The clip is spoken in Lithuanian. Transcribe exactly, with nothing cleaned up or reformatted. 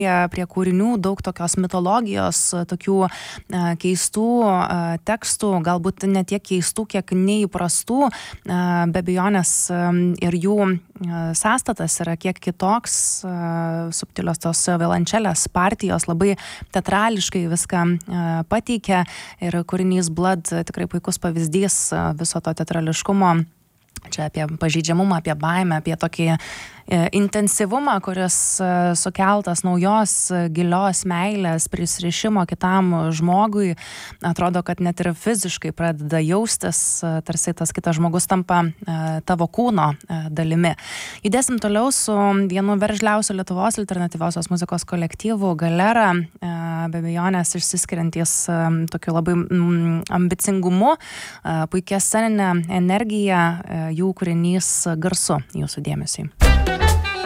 prie kūrinių, daug tokios mitologijos, tokių keistų tekstų, galbūt ne tiek keistų, kiek neįprastų, be abejonės ir jų sąstatas yra kiek kitoks, subtilios tos violončelės partijos labai teatrališkai viską pateikia ir kūrinys Blood tikrai puikus pavyzdys viso to teatrališkumo. Čia apie pažeidžiamumą, apie baimę, apie tokį intensyvumą, kuris sukeltas naujos gilios meilės, prisirišimo kitam žmogui. Atrodo, kad net ir fiziškai pradeda jaustis, tarsi tas kitas žmogus tampa tavo kūno dalimi. Judėsim toliau su vienu veržliausių Lietuvos alternatyviosios muzikos kolektyvų Galera, be abejonės išsiskiriantys tokiu labai ambicingumu, puikia sceninė energija, jų kūrinys Garsu jūsų dėmesiui.